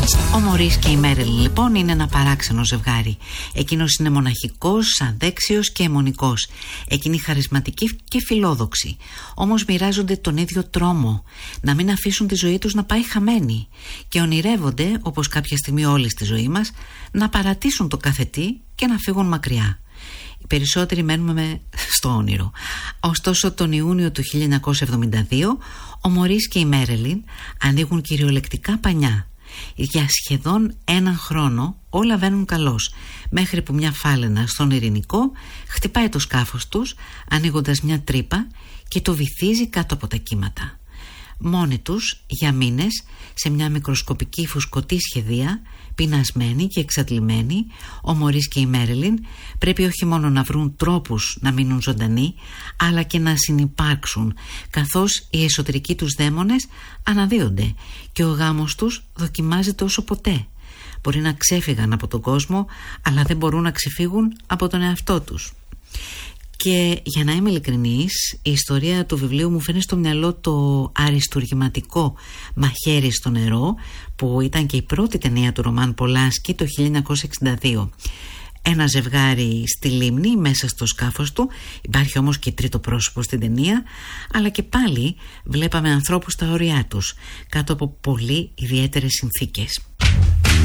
Ο Μωρίς και η Μέριλιν λοιπόν είναι ένα παράξενο ζευγάρι. Εκείνος είναι μοναχικός, αδέξιος και αιμονικός. Εκείνη χαρισματική και φιλόδοξη. Όμως μοιράζονται τον ίδιο τρόμο, να μην αφήσουν τη ζωή τους να πάει χαμένη. Και ονειρεύονται, όπως κάποια στιγμή όλοι στη ζωή μας, να παρατήσουν το κάθε τι και να φύγουν μακριά. Οι περισσότεροι μένουμε στο όνειρο. Ωστόσο τον Ιούνιο του 1972 ο Μωρίς και η Μέριλιν ανοίγουν κυριολεκτικά πανιά. Για σχεδόν έναν χρόνο όλα βαίνουν καλώς, μέχρι που μια φάλαινα στον Ειρηνικό χτυπάει το σκάφος τους, ανοίγοντας μια τρύπα και το βυθίζει κάτω από τα κύματα. Μόνοι τους για μήνες σε μια μικροσκοπική φουσκωτή σχεδία, πεινασμένοι και εξαντλημένοι, ο Μωρίς και η Μέριλιν πρέπει όχι μόνο να βρουν τρόπους να μείνουν ζωντανοί, αλλά και να συνυπάρξουν, καθώς οι εσωτερικοί τους δαίμονες αναδύονται και ο γάμος τους δοκιμάζεται όσο ποτέ. Μπορεί να ξέφυγαν από τον κόσμο, αλλά δεν μπορούν να ξεφύγουν από τον εαυτό τους. Και για να είμαι ειλικρινής, η ιστορία του βιβλίου μου φέρνει στο μυαλό το αριστουργηματικό «Μαχαίρι στο νερό», που ήταν και η πρώτη ταινία του Ρωμάν Πολάνσκι το 1962. Ένα ζευγάρι στη λίμνη μέσα στο σκάφος του, υπάρχει όμως και τρίτο πρόσωπο στην ταινία, αλλά και πάλι βλέπαμε ανθρώπους στα όρια τους, κάτω από πολύ ιδιαίτερες συνθήκες.